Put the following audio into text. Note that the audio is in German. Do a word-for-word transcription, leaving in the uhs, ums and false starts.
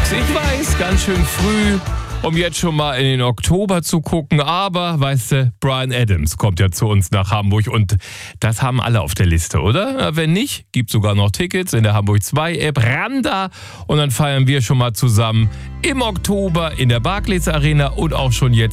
unterwegs. Ich weiß, ganz schön früh, um jetzt schon mal in den Oktober zu gucken. Aber, weißt du, Bryan Adams kommt ja zu uns nach Hamburg und das haben alle auf der Liste, oder? Wenn nicht, gibt sogar noch Tickets in der Hamburg zwei App. Ran da und dann feiern wir schon mal zusammen im Oktober in der Barclays Arena und auch schon jetzt